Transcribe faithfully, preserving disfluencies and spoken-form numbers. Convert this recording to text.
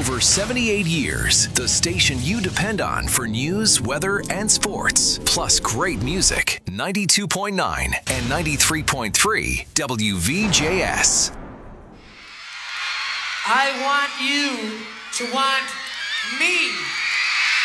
over seventy-eight years, the station you depend on for news, weather, and sports. Plus great music. ninety-two point nine and ninety-three point three W V J S. I want you to want me.